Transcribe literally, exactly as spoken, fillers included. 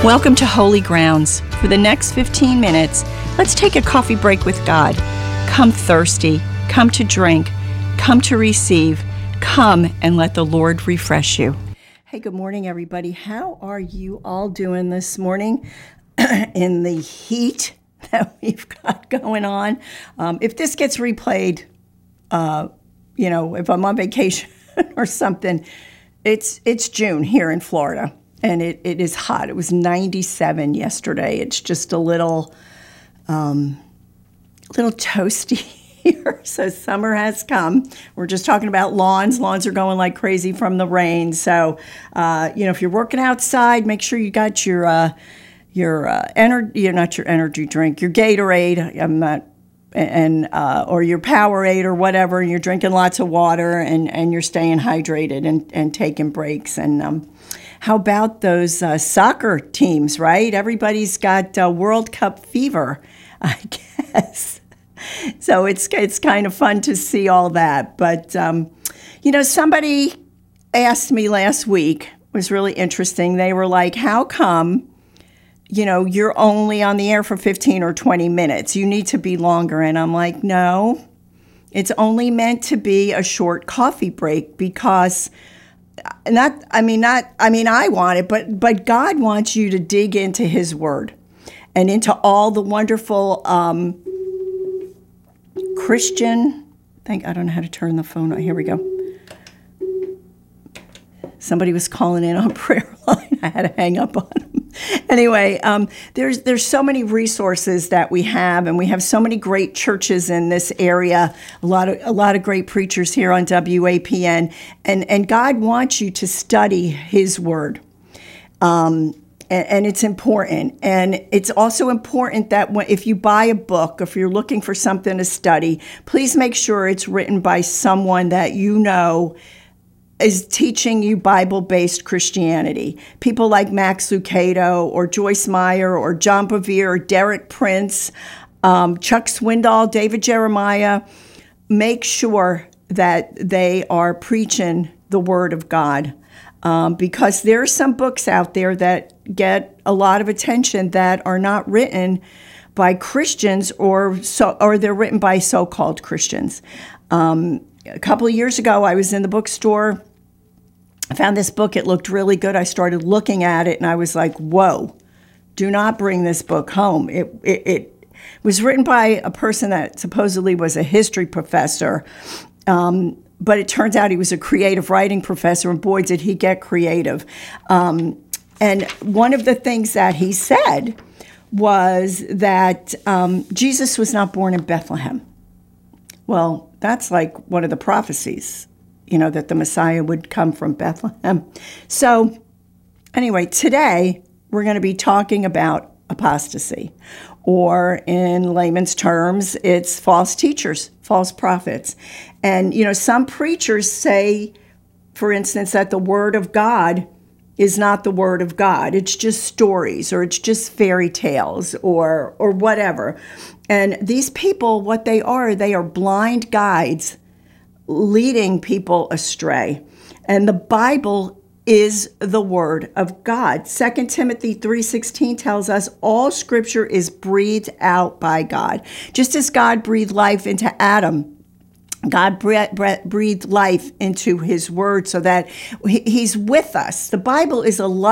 Welcome to Holy Grounds. For the next fifteen minutes, let's take a coffee break with God. Come thirsty, come to drink, come to receive, come and let the Lord refresh you. Hey, good morning, everybody. How are you all doing this morning in the heat that we've got going on? Um, if this gets replayed, uh, you know, if I'm on vacation or something, it's it's June here in Florida. And it, it is hot. It was ninety-seven yesterday. It's just a little, um, little toasty here. So summer has come. We're just talking about lawns. Lawns are going like crazy from the rain. So, uh, you know, if you're working outside, make sure you got your uh, your uh, energy. You're not your energy drink. Your Gatorade. I'm not. And uh, or your Powerade or whatever. And you're drinking lots of water and, and you're staying hydrated and, and taking breaks. And um, how about those uh, soccer teams, right? Everybody's got uh, World Cup fever, I guess. So it's it's kind of fun to see all that. But, um, you know, somebody asked me last week, it was really interesting. They were like, how come, you know, you're only on the air for fifteen or twenty minutes? You need to be longer. And I'm like, no, it's only meant to be a short coffee break because... Not, I mean, not, I mean, I want it, but, but God wants you to dig into His Word and into all the wonderful um, Christian, thank, I don't know how to turn the phone on. Here we go. Somebody was calling in on prayer line. I had to hang up on them. Anyway, um, there's there's so many resources that we have, and we have so many great churches in this area. A lot of a lot of great preachers here on W A P N, and and God wants you to study His Word, um, and, and it's important. And it's also important that when, if you buy a book, if you're looking for something to study, please make sure it's written by someone that you know is teaching you Bible-based Christianity. People like Max Lucado or Joyce Meyer or John Bevere or Derek Prince, um, Chuck Swindoll, David Jeremiah. Make sure that they are preaching the Word of God, um, because there are some books out there that get a lot of attention that are not written by Christians, or so, or they're written by so-called Christians. Um, a couple of years ago, I was in the bookstore. I found this book. It looked really good. I started looking at it, and I was like, whoa, do not bring this book home. It, it, it was written by a person that supposedly was a history professor, um, but it turns out he was a creative writing professor, and boy, did he get creative. Um, and one of the things that he said was that um, Jesus was not born in Bethlehem. Well, that's like one of the prophecies, you know, that the Messiah would come from Bethlehem. So anyway, today we're going to be talking about apostasy, or in layman's terms, it's false teachers, false prophets. And, you know, some preachers say, for instance, that the Word of God is not the Word of God. It's just stories, or it's just fairy tales, or or whatever. And these people, what they are, they are blind guides leading people astray. And the Bible is the Word of God. Second Timothy three sixteen tells us all Scripture is breathed out by God. Just as God breathed life into Adam, God breathed life into His Word so that He's with us. The Bible is a